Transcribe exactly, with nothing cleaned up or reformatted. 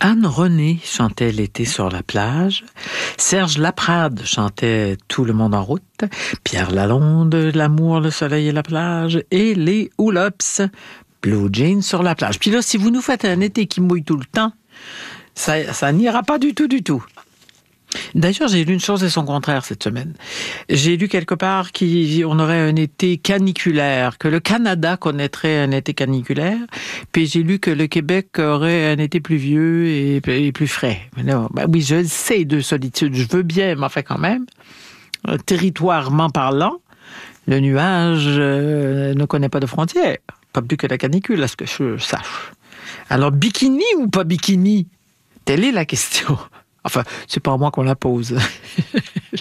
Anne René chantait L'été sur la plage. Serge Laprade chantait Tout le monde en route. Pierre Lalonde, L'amour, le soleil et la plage. Et les Houlops, Blue Jeans sur la plage. Puis là, si vous nous faites un été qui mouille tout le temps, ça, ça n'ira pas du tout, du tout. D'ailleurs, j'ai lu une chose et son contraire cette semaine. J'ai lu quelque part qu'on aurait un été caniculaire, que le Canada connaîtrait un été caniculaire, puis j'ai lu que le Québec aurait un été pluvieux et, et plus frais. Mais là, ben oui, je sais de solitude, je veux bien, mais enfin quand même, territoirement parlant, le nuage euh, ne connaît pas de frontières, pas plus que la canicule, à ce que je sache. Alors, bikini ou pas bikini? Telle est la question. Enfin, c'est pas moi qu'on la pose.